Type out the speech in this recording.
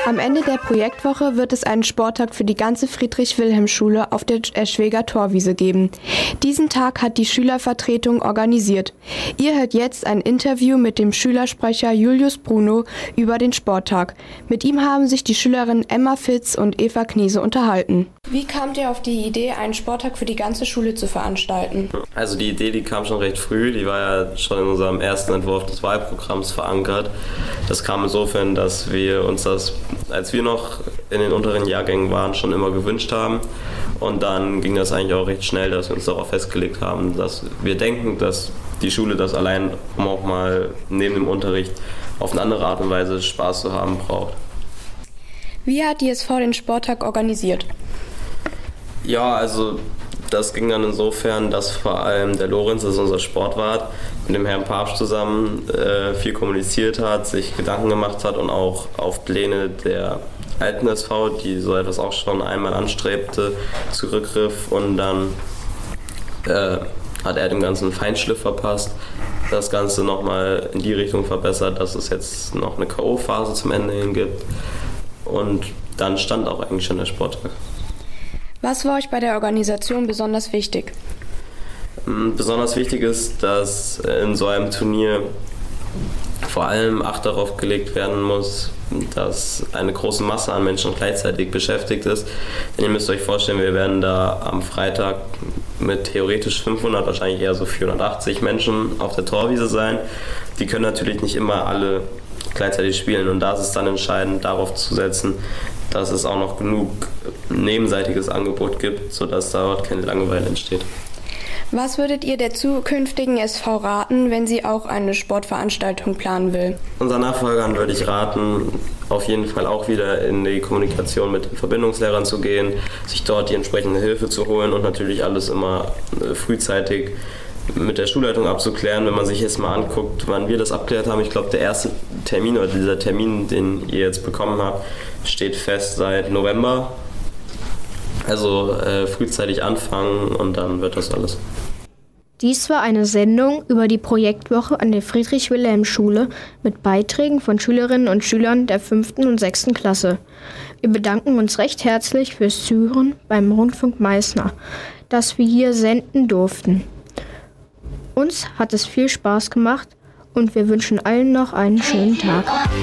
Am Ende der Projektwoche wird es einen Sporttag für die ganze Friedrich-Wilhelm-Schule auf der Eschweger Torwiese geben. Diesen Tag hat die Schülervertretung organisiert. Ihr hört jetzt ein Interview mit dem Schülersprecher Julius Bruno über den Sporttag. Mit ihm haben sich die Schülerinnen Emma Fitz und Eva Kniese unterhalten. Wie kamt ihr auf die Idee, einen Sporttag für die ganze Schule zu veranstalten? Also die Idee, die kam schon recht früh, die war ja schon in unserem ersten Entwurf des Wahlprogramms verankert. Das kam insofern, dass wir uns das, als wir noch in den unteren Jahrgängen waren, schon immer gewünscht haben. Und dann ging das eigentlich auch recht schnell, dass wir uns darauf festgelegt haben, dass wir denken, dass die Schule das allein, um auch mal neben dem Unterricht auf eine andere Art und Weise Spaß zu haben, braucht. Wie hat die SV den Sporttag organisiert? Ja, also das ging dann insofern, dass vor allem der Lorenz, das ist unser Sportwart, mit dem Herrn Papst zusammen viel kommuniziert hat, sich Gedanken gemacht hat und auch auf Pläne der alten SV, die so etwas auch schon einmal anstrebte, zurückgriff, und dann hat er dem Ganzen Feinschliff verpasst, das Ganze nochmal in die Richtung verbessert, dass es jetzt noch eine K.O.-Phase zum Ende hin gibt, und dann stand auch eigentlich schon der Sporttag. Was war euch bei der Organisation besonders wichtig? Besonders wichtig ist, dass in so einem Turnier vor allem Acht darauf gelegt werden muss, dass eine große Masse an Menschen gleichzeitig beschäftigt ist. Denn ihr müsst euch vorstellen, wir werden da am Freitag mit theoretisch 500, wahrscheinlich eher so 480 Menschen auf der Torwiese sein. Die können natürlich nicht immer alle gleichzeitig spielen, und da ist es dann entscheidend, darauf zu setzen, dass es auch noch genug nebenseitiges Angebot gibt, sodass dort keine Langeweile entsteht. Was würdet ihr der zukünftigen SV raten, wenn sie auch eine Sportveranstaltung planen will? Unseren Nachfolgern würde ich raten, auf jeden Fall auch wieder in die Kommunikation mit den Verbindungslehrern zu gehen, sich dort die entsprechende Hilfe zu holen und natürlich alles immer frühzeitig mit der Schulleitung abzuklären. Wenn man sich jetzt mal anguckt, wann wir das abgeklärt haben, ich glaube, der erste Termin oder dieser Termin, den ihr jetzt bekommen habt, steht fest seit November. Also frühzeitig anfangen, und dann wird das alles. Dies war eine Sendung über die Projektwoche an der Friedrich-Wilhelm-Schule mit Beiträgen von Schülerinnen und Schülern der 5. und 6. Klasse. Wir bedanken uns recht herzlich fürs Zuhören beim Rundfunk Meißner, dass wir hier senden durften. Uns hat es viel Spaß gemacht und wir wünschen allen noch einen schönen Tag.